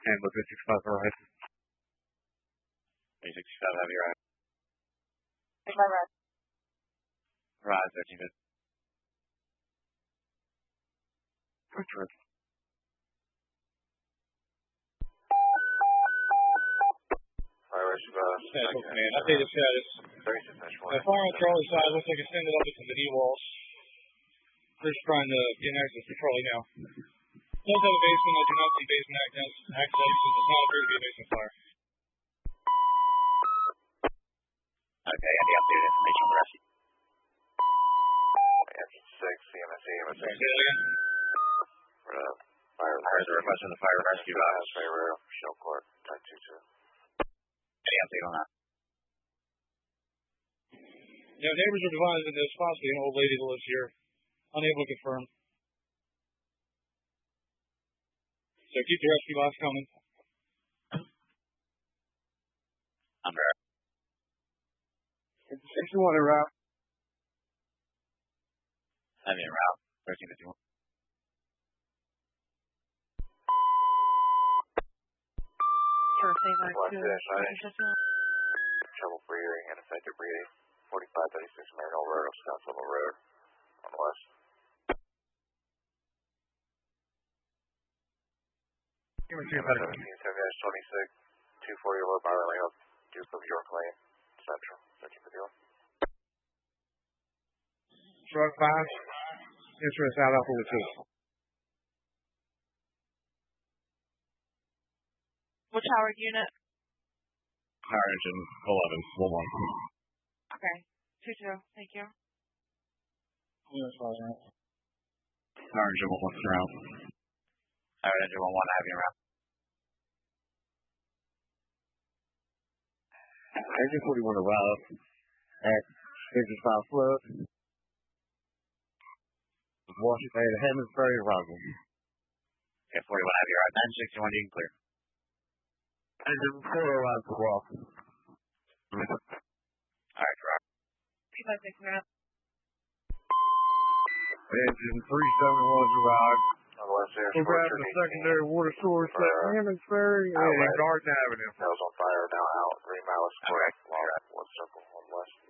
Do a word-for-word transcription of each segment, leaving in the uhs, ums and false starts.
Tango three six five Verizon. three sixty-five, have your right. Verizon. Verizon, thirteen fifty. Richard. Irish, uh, Central Command, updated status. The far on Charlie side looks like it's ended up into the knee walls. Chris trying to get access to Charlie now. Does have a basement. I do not see basement access. Access does not appear to be a basement fire. Okay, any updated information on the rescue? Engine six, C M S E, M S E. Say that again. For the fire. Fire is a request from the fire rescue box. Fire rail, Shell Court, type two two. Any update on that? Yeah, neighbors are advising there's possibly an old lady that lives here. Unable to confirm. So keep the rescue box coming. Under. sixty-one en route. Heavy en route. thirteen fifty-one. Trouble breathing and effective breathing. forty-five thirty-six Marinol Road, Scottsville Road on the west. twenty-six, two forty Low Byron Lane, Duke of York Lane, Central, thirteen fifty-one. Truck five. Insurance out Alpha with two. Which Howard unit? Fire engine eleven, one one. Okay. Two two. Thank you. Fire engine one one around. Fire engine one one, heavy en route. Engine forty-one arrived at engine five flood. Washington at Hammond's-Ferry arrival. Okay, forty-one, heavy en route. nine sixty-one, you can clear. Engine four arrived to Rock. Alright, Rock. two five six route. Engine three seventy-one arrived. On the west there, We're grabbing a secondary water source at Hammond's-Ferry and Garden Avenue. That was on fire, now out. Green Malice Square, Okay. along one circle on the west.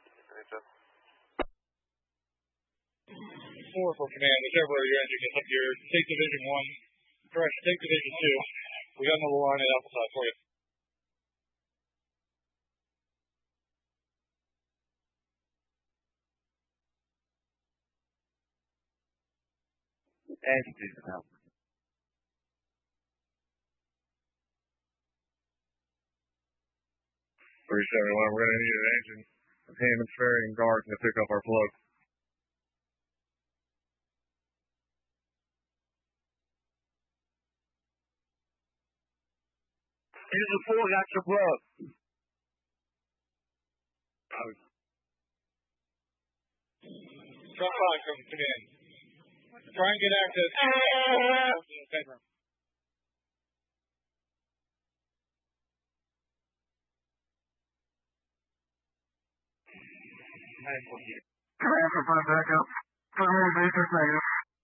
Four for command. Whichever your engine gets up here, take division one. Correction, take division two. We got another line at Alpha side for you. Engine now. three seventy-one, we're going to need an engine at Hammond's-Ferry and Garden to pick up our plug. Engine four got your plug. Truck five from command. Try and get access. Bedroom. Command for front backup. Primary basis negative.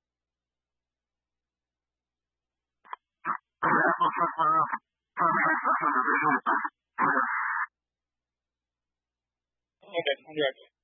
Command for front backup. Primary basis negative. Okay, I'm direct.